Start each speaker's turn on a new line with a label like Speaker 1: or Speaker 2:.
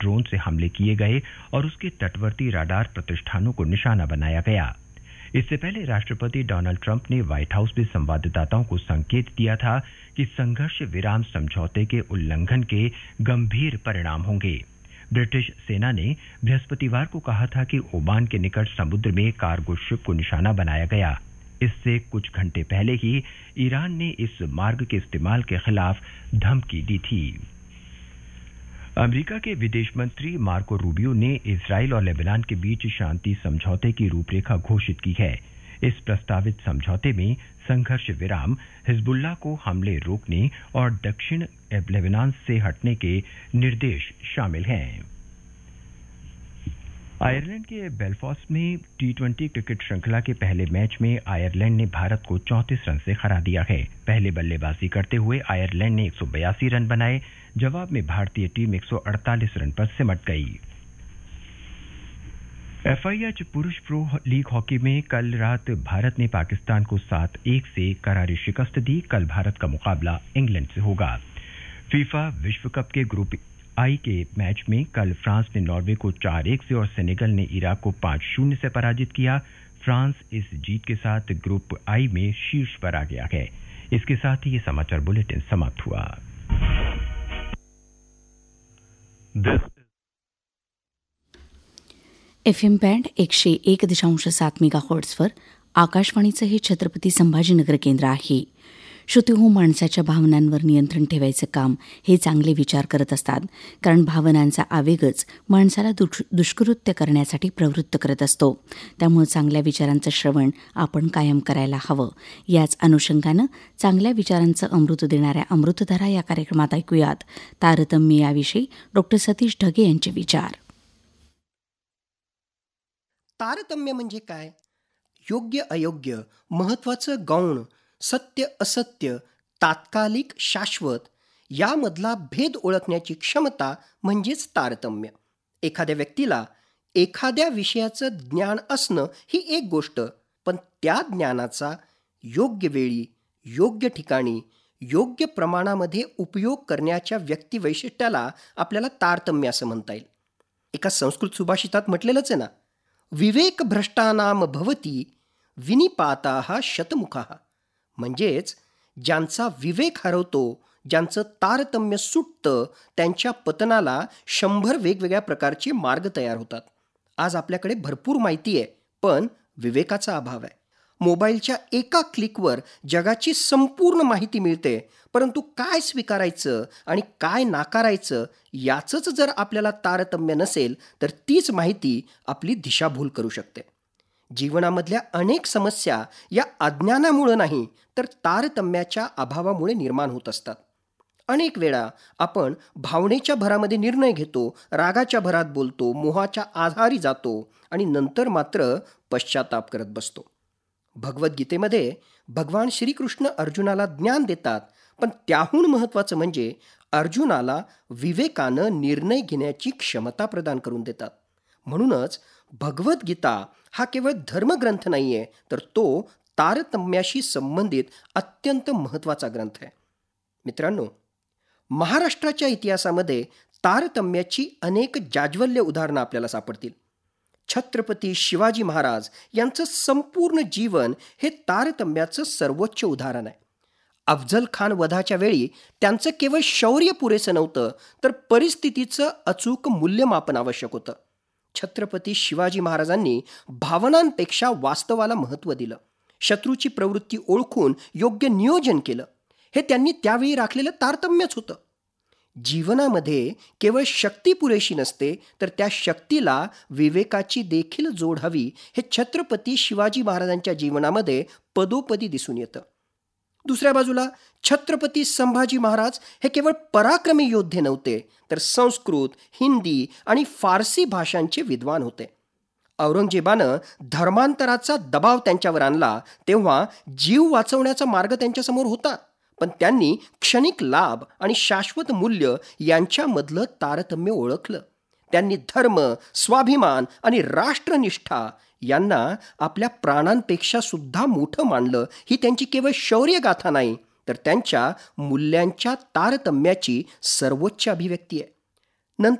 Speaker 1: Drone से हमले किए गए और उसके तटवर्ती राडार प्रतिष्ठानों को निशाना बनाया गया। इससे पहले राष्ट्रपति डोनाल्ड ट्रंप ने व्हाइट हाउस में संवाददाताओं को संकेत दिया था कि संघर्ष विराम समझौते के उल्लंघन के गंभीर परिणाम होंगे। ब्रिटिश सेना ने बृहस्पतिवार को कहा था कि ओमान के निकट समुद्र में कार्गो शिप को निशाना बनाया गया। इससे कुछ घंटे पहले ही ईरान ने इस मार्ग के इस्तेमाल के खिलाफ धमकी दी थी। अमेरिका के विदेश मंत्री मार्को रूबियो ने इजराइल और लेबनान के बीच शांति समझौते की रूपरेखा घोषित की है। इस प्रस्तावित समझौते में संघर्ष विराम, हिजबुल्लाह को हमले रोकने और दक्षिण लेबनान से हटने के निर्देश शामिल हैं। आयरलैंड के बेलफास्ट में टी20 क्रिकेट श्रृंखला के पहले मैच में आयरलैंड ने भारत को 34 रन से हरा दिया है। पहले बल्लेबाजी करते हुए आयरलैंड ने 182 रन बनाए। जवाब में भारतीय टीम 148 रन पर सिमट गई। FIH पुरुष प्रो लीग हॉकी में कल रात भारत ने पाकिस्तान को 7-1 से करारी शिकस्त दी। कल भारत का मुकाबला इंग्लैंड से होगा। फीफा विश्व cup K group I K match में कल फ्रांस ने नॉर्वे को 4-1 से और सेनेगल ने इराक को 5-0 से पराजित किया। फ्रांस इस जीत के साथ ग्रुप आई में शीर्ष पर आ गया है। इसके साथ ही ये समाचार बुलेटिन समाप्त हुआ।
Speaker 2: FM बँड 101.7 मेगाहर्ट्झवर आकाशवाणीचं हे छत्रपती संभाजीनगर केंद्र आहे. श्रोतेहो, माणसाच्या भावनांवर नियंत्रण ठेवायचं काम हे चांगले विचार करत असतात, कारण भावनांचा आवेगच माणसाला दुष्कृत्य करण्यासाठी प्रवृत्त करत असतो. त्यामुळे चांगल्या विचारांचं श्रवण आपण कायम करायला हवं. याच अनुषंगानं चांगल्या विचारांचं अमृत देणाऱ्या अमृतधारा या कार्यक्रमात ऐकूयात तारतम्य याविषयी डॉ. सतीश ढगे यांचे विचार.
Speaker 3: तारतम्य म्हणजे काय? योग्य अयोग्य, महत्वाचं गौण, सत्य असत्य, तात्कालिक शाश्वत यामधला भेद ओळखण्याची क्षमता म्हणजेच तारतम्य. एखाद्या व्यक्तीला एखाद्या विषयाचं ज्ञान असणं ही एक गोष्ट, पण त्या ज्ञानाचा योग्य वेळी, योग्य ठिकाणी, योग्य प्रमाणामध्ये उपयोग करण्याच्या व्यक्तिवैशिष्ट्याला आपल्याला तारतम्य असं म्हणता येईल. एका संस्कृत सुभाषितात म्हटलेलंच आहे ना, विवेक भ्रष्टानाम भवती विनिपाताः शतमुखाः. म्हणजेच ज्यांचा विवेक हरवतो, ज्यांचं तारतम्य सुटतं, त्यांच्या पतनाला 100 वेगवेगळ्या प्रकारचे मार्ग तयार होतात. आज आपल्याकडे भरपूर माहिती आहे, पण विवेकाचा अभाव आहे. मोबाईलच्या एका क्लिकवर जगाची संपूर्ण माहिती मिळते, परंतु काय स्वीकारायचं आणि काय नाकारायचं याचंच जर आपल्याला तारतम्य नसेल, तर तीच माहिती आपली दिशाभूल करू शकते. जीवनामधल्या अनेक समस्या या अज्ञानामुळे नाही, तर तारतम्याच्या अभावामुळे निर्माण होत असतात. अनेक वेळा आपण भावनेच्या भरामध्ये निर्णय घेतो, रागाच्या भरात बोलतो, मोहाच्या आधारी जातो आणि नंतर मात्र पश्चाताप करत बसतो. भगवद्गीतेमध्ये भगवान श्रीकृष्ण अर्जुनाला ज्ञान देतात, पण त्याहून महत्त्वाचं म्हणजे अर्जुनाला विवेकानं निर्णय घेण्याची क्षमता प्रदान करून देतात. म्हणूनच भगवद्गीता हा केवळ धर्मग्रंथ नाही आहे, तर तो तारतम्याशी संबंधित अत्यंत महत्त्वाचा ग्रंथ आहे. मित्रांनो, महाराष्ट्राच्या इतिहासामध्ये तारतम्याची अनेक जाज्वल्य उदाहरणं आपल्याला सापडतील. छत्रपती शिवाजी महाराज यांचं संपूर्ण जीवन हे तारतम्याचं सर्वोच्च उदाहरण आहे. अफजल खान वधाच्या वेळी त्यांचं केवळ शौर्य पुरेसं नव्हतं, तर परिस्थितीचं अचूक मूल्यमापन आवश्यक होतं. छत्रपती शिवाजी महाराजांनी भावनांपेक्षा वास्तवाला महत्त्व दिलं. शत्रूची प्रवृत्ती ओळखून योग्य नियोजन केलं. हे त्यांनी त्यावेळी राखलेलं तारतम्यच होतं. जीवनामध्ये केवळ शक्ती पुरेशी नसते, तर त्या शक्तीला विवेकाची देखील जोड हवी. हे छत्रपती शिवाजी महाराजांच्या जीवनामध्ये पदोपदी दिसून येतं. दुसऱ्या बाजूला छत्रपती संभाजी महाराज हे केवळ पराक्रमी योद्धे नव्हते, तर संस्कृत, हिंदी आणि फारसी भाषांचे विद्वान होते. औरंगजेबानं धर्मांतराचा दबाव त्यांच्यावर आणला, तेव्हा जीव वाचवण्याचा मार्ग त्यांच्यासमोर होता, पण त्यांनी क्षणिक लाभ आणि शाश्वत मूल्य यांच्यामधलं तारतम्य ओळखलं. त्यांनी धर्म, स्वाभिमान आणि राष्ट्रनिष्ठा यांना आपल्या प्राणांपेक्षा सुद्धा मोठं मानलं. ही त्यांची केवळ शौर्यगाथा नाही, तर त्यांच्या मूल्यांच्या तारतम्याची सर्वोच्च अभिव्यक्ती आहे.